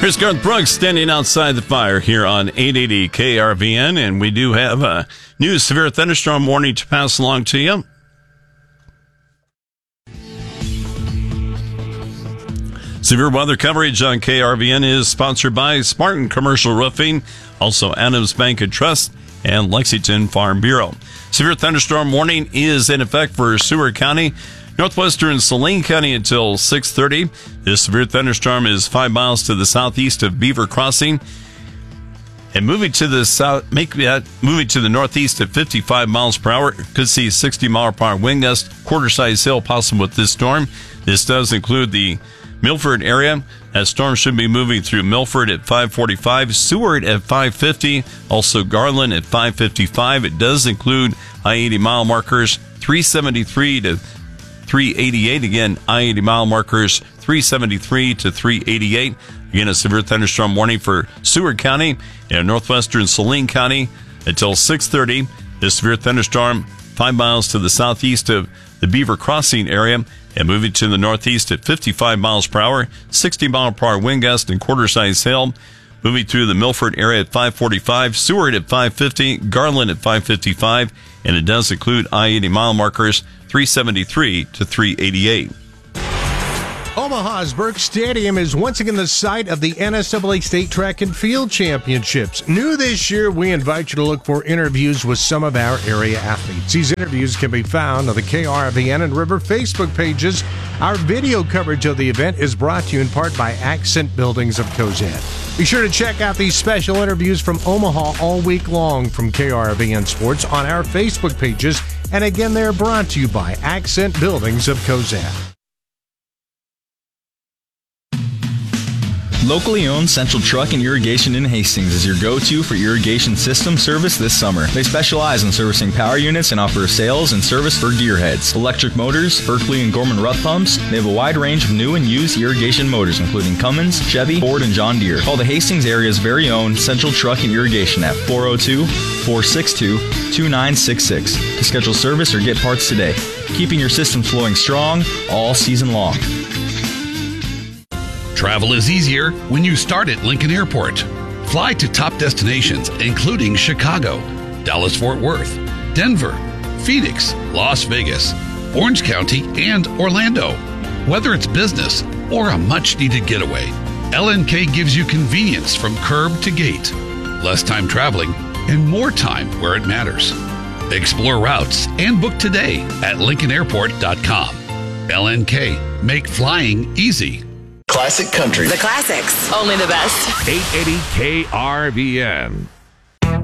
Here's Garth Brooks standing outside the fire here on 880 KRVN, and we do have a new severe thunderstorm warning to pass along to you. Severe weather coverage on KRVN is sponsored by Spartan Commercial Roofing, also Adams Bank and Trust, and Lexington Farm Bureau. Severe thunderstorm warning is in effect for Seward County, northwestern Saline County until 6:30. This severe thunderstorm is 5 miles to the southeast of Beaver Crossing. And moving to the northeast at 55 miles per hour. Could see 60 mile per hour wind gust, quarter-size hail possible with this storm. This does include the Milford area. That storm should be moving through Milford at 5:45, Seward at 5:50, also Garland at 5:55. It does include I-80 mile markers 373 to 388. Again, I-80 mile markers 373 to 388. Again, a severe thunderstorm warning for Seward County and northwestern Saline County until 6:30. This severe thunderstorm 5 miles to the southeast of the Beaver Crossing area and moving to the northeast at 55 miles per hour, 60 mile per hour wind gust and quarter-size hail. Moving through the Milford area at 5:45, Seward at 5:50, Garland at 5:55, and it does include I-80 mile markers 373 to 388. Omaha's Burke Stadium is once again the site of the NSAA State Track and Field Championships. New this year, we invite you to look for interviews with some of our area athletes. These interviews can be found on the KRVN and River Facebook pages. Our video coverage of the event is brought to you in part by Accent Buildings of Cozad. Be sure to check out these special interviews from Omaha all week long from KRVN Sports on our Facebook pages. And again, they're brought to you by Accent Buildings of Cozad. Locally owned Central Truck and Irrigation in Hastings is your go-to for irrigation system service this summer. They specialize in servicing power units and offer sales and service for gearheads, electric motors, Berkeley and Gorman Rupp pumps. They have a wide range of new and used irrigation motors, including Cummins, Chevy, Ford, and John Deere. Call the Hastings area's very own Central Truck and Irrigation at 402-462-2966 to schedule service or get parts today, keeping your system flowing strong all season long. Travel is easier when you start at Lincoln Airport. Fly to top destinations including Chicago, Dallas-Fort Worth, Denver, Phoenix, Las Vegas, Orange County, and Orlando. Whether it's business or a much-needed getaway, LNK gives you convenience from curb to gate, less time traveling, and more time where it matters. Explore routes and book today at LincolnAirport.com. LNK, make flying easy. Classic country. The classics. Only the best. 880 KRVN.